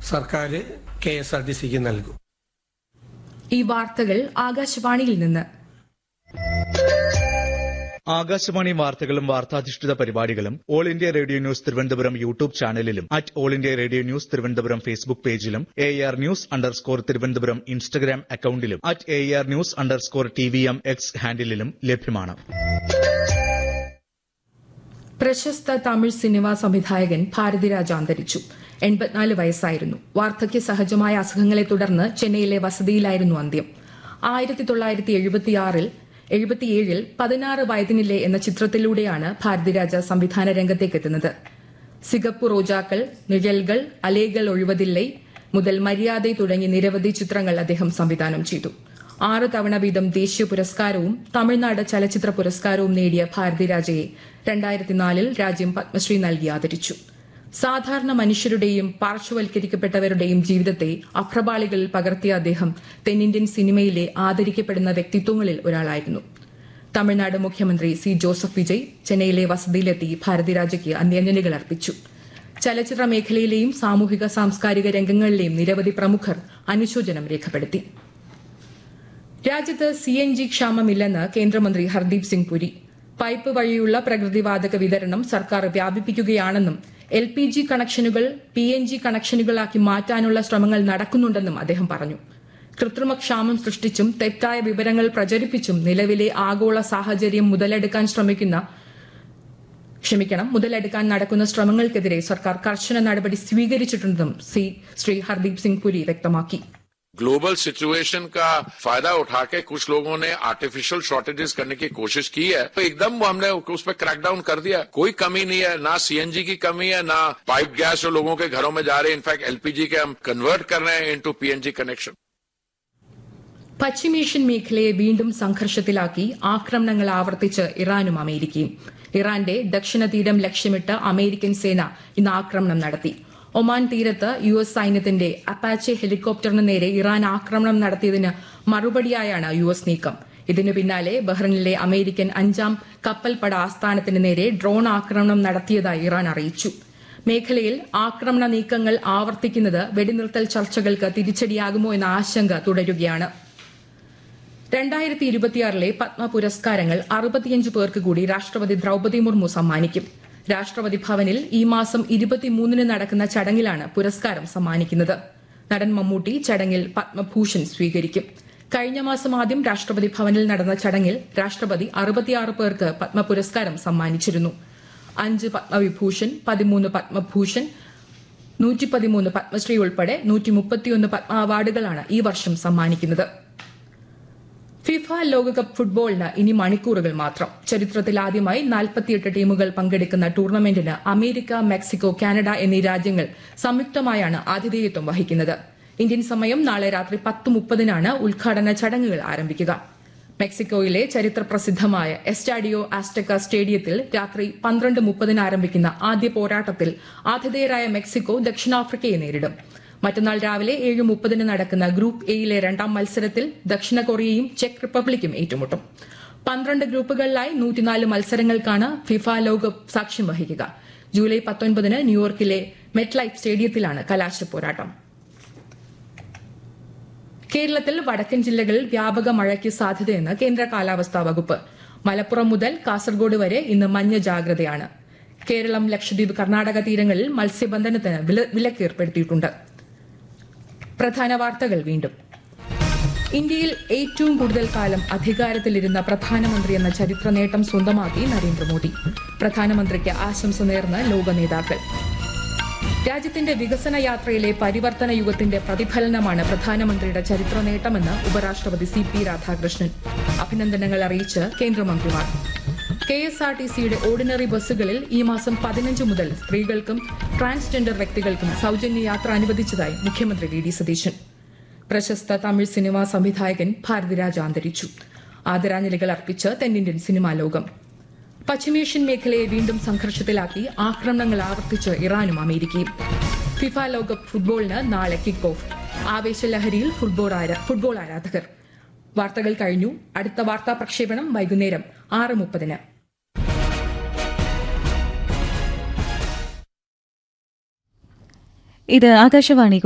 സർക്കാർ KSRTCക്ക് നൽകും. ഈ വാർത്തകൾ ആകാശവാണിയിൽ നിന്ന്. ആകാശവാണി വാർത്തകളും വാർത്താധിഷ്ഠിത പരിപാടികളും all India radio news Thiruvananthapuram YouTube ചാനലിലും @all India radio news Thiruvananthapuram Facebook പേജിലും AR News_ തിരുവനന്തപുരം ഇൻസ്റ്റഗ്രാം അക്കൌണ്ടിലും @AR News_TVM X ഹാൻഡിലും ലഭ്യമാണ്. പ്രശസ്ത തമിഴ് സിനിമാ സംവിധായകൻ ഭാരതിരാജ അന്തരിച്ചു. 84 വയസ്സായിരുന്നു. വാർദ്ധക്യ സഹജമായ അസുഖങ്ങളെ തുടർന്ന് ചെന്നൈയിലെ വസതിയിലായിരുന്നു അന്ത്യം. 1977 16 വയതിനില്ലേ എന്ന ചിത്രത്തിലൂടെയാണ് ഭാരതിരാജ സംവിധാന രംഗത്തേക്കെത്തുന്നത്. സിഗപ്പു റോജാക്കൾ, നിഴൽകൾ, അലേകൾ ഒഴിവതില്ലേ മുതൽ മര്യാദ തുടങ്ങി നിരവധി ചിത്രങ്ങൾ അദ്ദേഹം സംവിധാനം ചെയ്തു. 6 തവണ വീതം ദേശീയ പുരസ്കാരവും തമിഴ്നാട് ചലച്ചിത്ര പുരസ്കാരവും നേടിയ ഭാരതിരാജയെ 2004 രാജ്യം പത്മശ്രീ നൽകി ആദരിച്ചു. സാധാരണ മനുഷ്യരുടെയും പാർശ്വവൽക്കരിക്കപ്പെട്ടവരുടെയും ജീവിതത്തെ അഭ്രപാളികളിൽ പകർത്തിയ അദ്ദേഹം തെന്നിന്ത്യൻ സിനിമയിലെ ആദരിക്കപ്പെടുന്ന വ്യക്തിത്വങ്ങളിൽ ഒരാളായിരുന്നു. തമിഴ്നാട് മുഖ്യമന്ത്രി C. ജോസഫ് വിജയ് ചെന്നൈയിലെ വസതിയിലെത്തി ഭാരതിരാജയ്ക്ക് അന്ത്യാഞ്ജലികൾ അർപ്പിച്ചു. ചലച്ചിത്ര മേഖലയിലെയും സാമൂഹിക സാംസ്കാരിക രംഗങ്ങളിലെയും നിരവധി പ്രമുഖർ അനുശോചനം രേഖപ്പെടുത്തി. രാജ്യത്ത് CNG ക്ഷാമമില്ലെന്ന് കേന്ദ്രമന്ത്രി ഹർദീപ് സിംഗ് പുരി. പൈപ്പ് വഴിയുള്ള പ്രകൃതിവാതക വിതരണം സർക്കാർ വ്യാപിപ്പിക്കുകയാണെന്നും LPG കണക്ഷനുകൾ PNG കണക്ഷനുകളാക്കി മാറ്റാനുള്ള ശ്രമങ്ങൾ നടക്കുന്നുണ്ടെന്നും അദ്ദേഹം പറഞ്ഞു. കൃത്രിമ ക്ഷാമം സൃഷ്ടിച്ചും തെറ്റായ വിവരങ്ങൾ പ്രചരിപ്പിച്ചും നിലവിലെ ആഗോള സാഹചര്യം മുതലെടുക്കാൻ നടക്കുന്ന ശ്രമങ്ങൾക്കെതിരെ സർക്കാർ കർശന നടപടി സ്വീകരിച്ചിട്ടുണ്ടെന്നും ശ്രീ ഹർദീപ് സിംഗ് പുരി വ്യക്തമാക്കി. ग्लोबल सिचुएशन का फायदा उठा के कुछ लोगों ने आर्टिफिशियल शॉर्टेजेस करने की कोशिश की है, तो एकदम हमने उस पर क्रैकडाउन कर दिया. कोई कमी नहीं है, ना CNG की कमी है, ना पाइप गैस जो लोगों के घरों में जा रहे हैं. इनफैक्ट LPG के हम कन्वर्ट कर रहे हैं इनटू PNG कनेक्शन. പശ്ചിമേഷ്യൻ മേഖലയെ വീണ്ടും സംഘർഷത്തിലാക്കി ആക്രമണങ്ങൾ ആവർത്തിച്ച് ഇറാനും അമേരിക്കയും. ഇറാന്റെ ദക്ഷിണ തീരം ലക്ഷ്യമിട്ട് അമേരിക്കൻ സേന ഇന്ന് ആക്രമണം നടത്തി. ഒമാൻ തീരത്ത് US സൈന്യത്തിന്റെ അപ്പാച്ചെ ഹെലികോപ്റ്ററിന് നേരെ ഇറാൻ ആക്രമണം നടത്തിയതിന് മറുപടിയായാണ് US നീക്കം. ഇതിനു പിന്നാലെ ബഹ്റിനിലെ അമേരിക്കൻ 5ാം കപ്പൽപ്പട ആസ്ഥാനത്തിന് നേരെ ഡ്രോൺ ആക്രമണം നടത്തിയതായി ഇറാൻ അറിയിച്ചു. മേഖലയിൽ ആക്രമണ നീക്കങ്ങൾ ആവർത്തിക്കുന്നത് വെടിനിർത്തൽ ചർച്ചകൾക്ക് തിരിച്ചടിയാകുമോ എന്ന ആശങ്ക തുടരുകയാണ്. 2026 പത്മ പുരസ്കാരങ്ങൾ 65 പേർക്ക് കൂടി രാഷ്ട്രപതി ദ്രൌപദി മുർമു സമ്മാനിക്കും. രാഷ്ട്രപതി ഭവനിൽ ഈ മാസം 23 നടക്കുന്ന ചടങ്ങിലാണ് പുരസ്കാരം സമ്മാനിക്കുന്നത്. നടൻ മമ്മൂട്ടി ചടങ്ങിൽ പത്മഭൂഷൺ സ്വീകരിക്കും. കഴിഞ്ഞ മാസം ആദ്യം രാഷ്ട്രപതി ഭവനിൽ നടന്ന ചടങ്ങിൽ രാഷ്ട്രപതി 66 പേർക്ക് പത്മ പുരസ്കാരം സമ്മാനിച്ചിരുന്നു. 5 പത്മവിഭൂഷൺ, 13 പത്മഭൂഷൺ, 113 പത്മശ്രീ ഉൾപ്പെടെ 131 പത്മ അവാർഡുകളാണ് ഈ വർഷം സമ്മാനിക്കുന്നത്. ഫിഫ ലോകകപ്പ് ഫുട്ബോളിന് ഇനി മണിക്കൂറുകൾ മാത്രം. ചരിത്രത്തിലാദ്യമായി 48 ടീമുകൾ പങ്കെടുക്കുന്ന ടൂർണമെന്റിന് അമേരിക്ക, മെക്സിക്കോ, കാനഡ എന്നീ രാജ്യങ്ങൾ സംയുക്തമായാണ് ആതിഥേയത്വം വഹിക്കുന്നത്. ഇന്ത്യൻ സമയം നാളെ രാത്രി 10:30 ഉദ്ഘാടന ചടങ്ങുകൾ ആരംഭിക്കുക. മെക്സിക്കോയിലെ ചരിത്രപ്രസിദ്ധമായ എസ്റ്റാഡിയോ ആസ്റ്റക്ക സ്റ്റേഡിയത്തിൽ രാത്രി 12:30 ആരംഭിക്കുന്ന ആദ്യ പോരാട്ടത്തിൽ ആതിഥേയരായ മെക്സിക്കോ ദക്ഷിണാഫ്രിക്കയെ നേരിടും. മറ്റന്നാൾ രാവിലെ 7:30 നടക്കുന്ന ഗ്രൂപ്പ് എയിലെ 2ാം മത്സരത്തിൽ ദക്ഷിണ കൊറിയയും ചെക്ക് റിപ്പബ്ലിക്കും ഏറ്റുമുട്ടും. 12 ഗ്രൂപ്പുകളിലായി 104 മത്സരങ്ങൾക്കാണ് ഫിഫ ലോകകപ്പ് സാക്ഷ്യം വഹിക്കുക. ജൂലൈ 19 ന്യൂയോർക്കിലെ മെറ്റ് ലൈഫ് സ്റ്റേഡിയത്തിലാണ് കലാശ പോരാട്ടം. കേരളത്തിൽ വടക്കൻ ജില്ലകളിൽ വ്യാപക മഴയ്ക്ക് സാധ്യതയെന്ന് കേന്ദ്ര കാലാവസ്ഥാ വകുപ്പ്. മലപ്പുറം മുതൽ കാസർഗോഡ് വരെ ഇന്ന് മഞ്ഞ ജാഗ്രതയാണ്. കേരളം, ലക്ഷദ്വീപ്, കർണാടക തീരങ്ങളിൽ മത്സ്യബന്ധനത്തിന് വിലക്ക് ഏർപ്പെടുത്തിയിട്ടുണ്ട്. പ്രധാന വാർത്തകൾ വീണ്ടും. ഇന്ത്യയിൽ ഏറ്റവും കൂടുതൽ കാലം അധികാരത്തിലിരുന്ന പ്രധാനമന്ത്രി എന്ന ചരിത്ര നേട്ടം സ്വന്തമാക്കി നരേന്ദ്രമോദി. പ്രധാനമന്ത്രിക്ക് ആശംസ നേർന്ന് ലോക നേതാക്കൾ. രാജ്യത്തിന്റെ വികസന യാത്രയിലെ പരിവർത്തന യുഗത്തിന്റെ പ്രതിഫലനമാണ് പ്രധാനമന്ത്രിയുടെ ചരിത്ര നേട്ടമെന്ന് ഉപരാഷ്ട്രപതി CP രാധാകൃഷ്ണൻ. അഭിനന്ദനങ്ങൾ അറിയിച്ച് കേന്ദ്രമന്ത്രിമാർ. KSRTCയുടെ ഓർഡിനറി ബസ്സുകളിൽ ഈ മാസം 15 മുതൽ സ്ത്രീകൾക്കും ട്രാൻസ്ജെൻഡർ വ്യക്തികൾക്കും സൌജന്യ യാത്ര അനുവദിച്ചതായി മുഖ്യമന്ത്രി VD സതീശൻ. പ്രശസ്ത തമിഴ് സിനിമാ സംവിധായകൻ ഭാരതിരാജ അന്തരിച്ചു. ആദരാഞ്ജലികൾ അർപ്പിച്ച് തെന്നിന്ത്യൻ സിനിമാ ലോകം. പശ്ചിമേഷ്യൻ മേഖലയെ വീണ്ടും സംഘർഷത്തിലാക്കി ആക്രമണങ്ങൾ ആവർത്തിച്ച് ഇറാനും അമേരിക്കയും. ഫിഫ ലോകകപ്പ് ഫുട്ബോളിന് നാളെ കിക്ക് ഓഫ്. ആവേശലഹരിയിൽ ഫുട്ബോൾ ആരാധകർ. വാർത്തകൾ കഴിഞ്ഞു. അടുത്ത വാർത്താ പ്രക്ഷേപണം വൈകുന്നേരം 6:30. ഇത് ആകാശവാണി